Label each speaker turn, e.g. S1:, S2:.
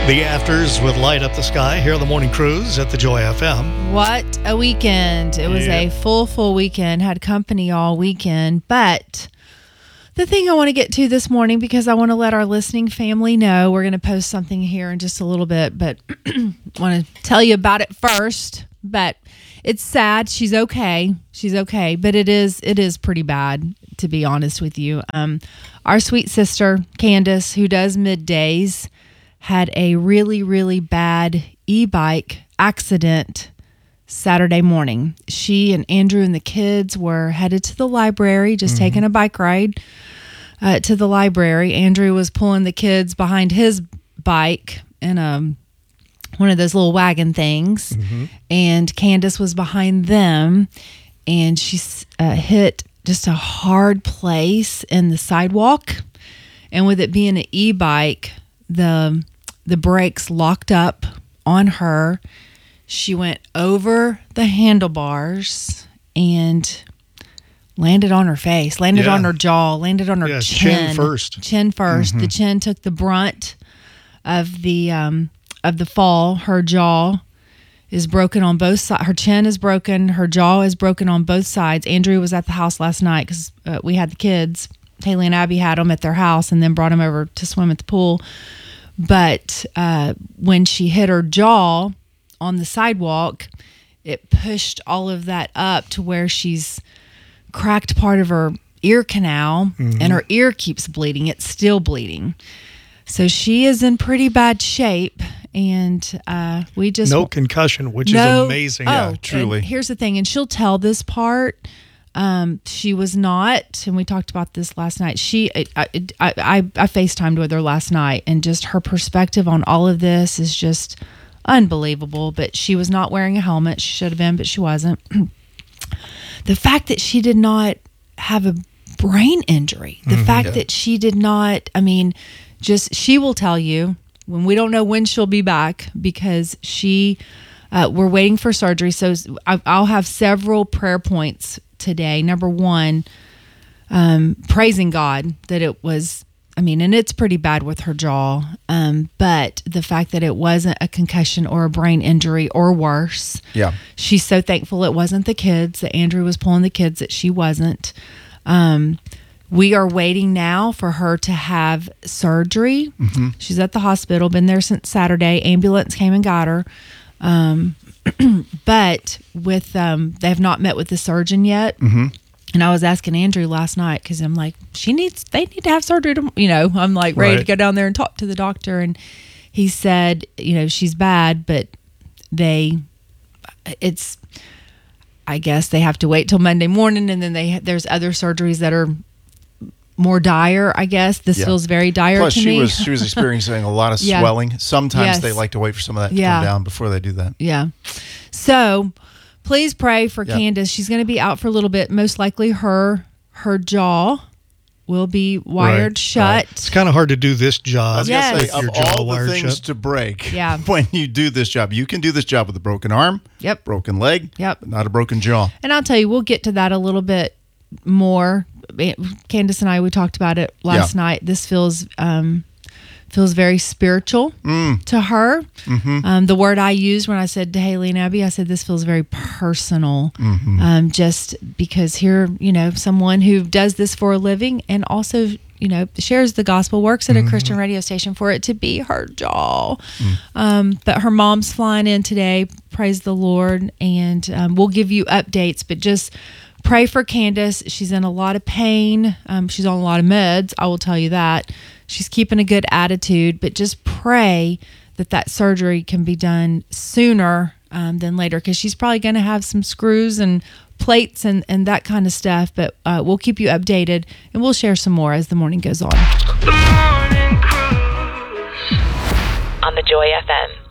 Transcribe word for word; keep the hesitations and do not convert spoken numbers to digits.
S1: The Afters with Light Up the Sky here on the Morning Cruise at the Joy F M.
S2: What a weekend. It was
S1: Yeah.
S2: a full, full weekend. Had company all weekend. But the thing I want to get to this morning, because I want to let our listening family know, we're going to post something here in just a little bit, but want to tell you about it first. But it's sad. She's okay. She's okay. But it is it is pretty bad, to be honest with you. Um, our sweet sister, Candace, who does middays, had a really, really bad e-bike accident Saturday morning. She and Andrew and the kids were headed to the library, just mm-hmm. taking a bike ride uh, to the library. Andrew was pulling the kids behind his bike in a, one of those little wagon things, mm-hmm. and Candace was behind them, and she uh, hit just a hard place in the sidewalk. And with it being an e-bike, the the brakes locked up on her. She went over the handlebars and landed on her face, landed
S1: yeah.
S2: on her jaw, landed on her
S1: yeah,
S2: chin.
S1: Chin first.
S2: Chin first. Mm-hmm. The chin took the brunt of the um, of the fall. Her jaw is broken on both sides. Her chin is broken. Her jaw is broken on both sides. Andrew was at the house last night because uh, we had the kids. Haley and Abby had them at their house and then brought them over to swim at the pool. But uh, when she hit her jaw on the sidewalk, it pushed all of that up to where she's cracked part of her ear canal, mm-hmm. and her ear keeps bleeding. It's still bleeding. So she is in pretty bad shape, and uh, we just...
S1: No concussion, which
S2: no,
S1: is amazing.
S2: Oh,
S1: yeah, truly.
S2: Here's the thing, and she'll tell this part. Um, she was not, and we talked about this last night. She, I, I, I, I FaceTimed with her last night, and just her perspective on all of this is just unbelievable. But she was not wearing a helmet. She should have been, but she wasn't. The fact that she did not have a brain injury, the mm-hmm, fact yeah. that she did not, I mean, just, she will tell you when we don't know when she'll be back, because she, uh, we're waiting for surgery. So I, I'll have several prayer points today. Number one, um, praising God that it was, I mean, and it's pretty bad with her jaw, um, but the fact that it wasn't a concussion or a brain injury or worse.
S3: Yeah.
S2: She's so thankful it wasn't the kids, that Andrew was pulling the kids, that she wasn't. Um, we are waiting now for her to have surgery. Mm-hmm. She's at the hospital, been there since Saturday. Ambulance came and got her. Um, but with um, they have not met with the surgeon yet. Mm-hmm. And I was asking Andrew last night, because I'm like, she needs, they need to have surgery. To, you know, I'm like ready right. to go down there and talk to the doctor. And he said, you know, she's bad, but they, it's, I guess they have to wait till Monday morning, and then they there's other surgeries that are more dire, I guess. This yeah. feels very dire
S3: Plus,
S2: to
S3: she
S2: me.
S3: was she was experiencing a lot of
S2: yeah.
S3: swelling. Sometimes
S2: yes.
S3: they like to wait for some of that to
S2: yeah.
S3: come down before they do that.
S2: Yeah. So please pray for
S3: yep.
S2: Candace. She's going to be out for a little bit. Most likely her her jaw will be wired
S1: right.
S2: shut.
S1: Right. It's kind of hard to do this job.
S3: I was
S2: yes.
S3: going to say,
S1: your
S3: of
S1: jaw
S3: all the
S1: wired
S3: things
S1: shut.
S3: to break
S2: yeah.
S3: when you do this job, you can do this job with a broken arm,
S2: yep.
S3: broken leg,
S2: yep.
S3: but not a broken jaw.
S2: And I'll tell you, we'll get to that a little bit more. Candace and I, we talked about it last yeah. night. This feels um, feels very spiritual mm. to her. Mm-hmm. Um, the word I used when I said to Haley and Abby, I said this feels very personal. Mm-hmm. Um, just because here, you know, someone who does this for a living and also, you know, shares the gospel, works at a mm-hmm. Christian radio station, for it to be her jaw. Mm. Um, but her mom's flying in today. Praise the Lord. And um, we'll give you updates, but just pray for Candace. She's in a lot of pain. Um, she's on a lot of meds. I will tell you that. She's keeping a good attitude, but just pray that that surgery can be done sooner um, than later, because she's probably going to have some screws and plates and, and that kind of stuff. But uh, we'll keep you updated, and we'll share some more as the morning goes on.
S4: The Morning Cruise on the Joy F M.